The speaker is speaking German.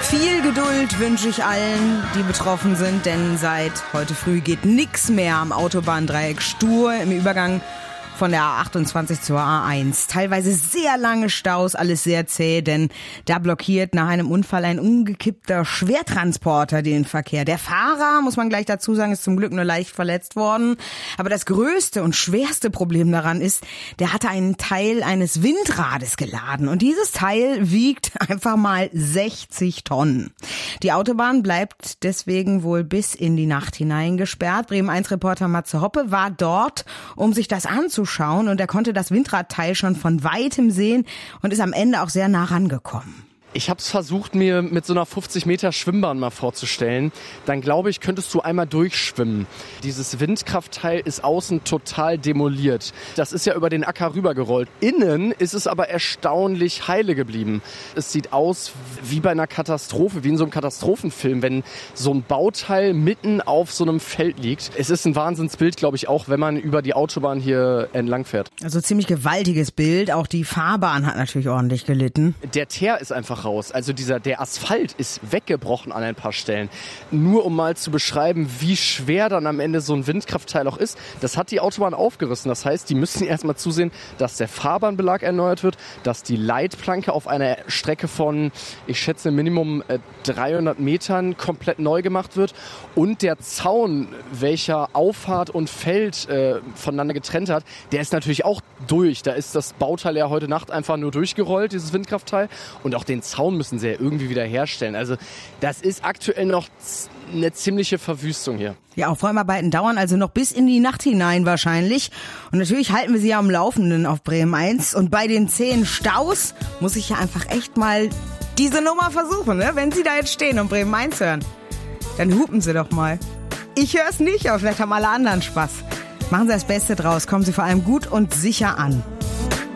Viel Geduld wünsche ich allen, die betroffen sind, denn seit heute früh geht nichts mehr am Autobahndreieck stur im Übergang von der A28 zur A1. Teilweise sehr lange Staus, alles sehr zäh, denn da blockiert nach einem Unfall ein umgekippter Schwertransporter den Verkehr. Der Fahrer, muss man gleich dazu sagen, ist zum Glück nur leicht verletzt worden. Aber das größte und schwerste Problem daran ist, der hatte einen Teil eines Windrades geladen. Und dieses Teil wiegt einfach mal 60 Tonnen. Die Autobahn bleibt deswegen wohl bis in die Nacht hinein gesperrt. Bremen-1-Reporter Matze Hoppe war dort, um sich das anzuschauen. Und er konnte das Windradteil schon von weitem sehen und ist am Ende auch sehr nah rangekommen. Ich habe es versucht, mir mit so einer 50 Meter Schwimmbahn mal vorzustellen. Dann glaube ich, könntest du einmal durchschwimmen. Dieses Windkraftteil ist außen total demoliert. Das ist ja über den Acker rübergerollt. Innen ist es aber erstaunlich heile geblieben. Es sieht aus wie bei einer Katastrophe, wie in so einem Katastrophenfilm, wenn so ein Bauteil mitten auf so einem Feld liegt. Es ist ein Wahnsinnsbild, glaube ich, auch wenn man über die Autobahn hier entlang fährt. Also ziemlich gewaltiges Bild. Auch die Fahrbahn hat natürlich ordentlich gelitten. Der Teer ist einfach raus. Also der Asphalt ist weggebrochen an ein paar Stellen. Nur um mal zu beschreiben, wie schwer dann am Ende so ein Windkraftteil auch ist. Das hat die Autobahn aufgerissen. Das heißt, die müssen erstmal zusehen, dass der Fahrbahnbelag erneuert wird, dass die Leitplanke auf einer Strecke von, ich schätze, Minimum 300 Metern komplett neu gemacht wird und der Zaun, welcher Auffahrt und Feld voneinander getrennt hat, der ist natürlich auch durch. Da ist das Bauteil ja heute Nacht einfach nur durchgerollt, dieses Windkraftteil, und auch den Zaun müssen sie ja irgendwie wieder herstellen. Also das ist aktuell noch eine ziemliche Verwüstung hier. Ja, Aufräumarbeiten dauern also noch bis in die Nacht hinein wahrscheinlich. Und natürlich halten wir sie ja am Laufenden auf Bremen 1. Und bei den 10 Staus muss ich ja einfach echt mal diese Nummer versuchen, ne? Wenn Sie da jetzt stehen und Bremen 1 hören, dann hupen Sie doch mal. Ich höre es nicht, aber vielleicht haben alle anderen Spaß. Machen Sie das Beste draus, kommen Sie vor allem gut und sicher an.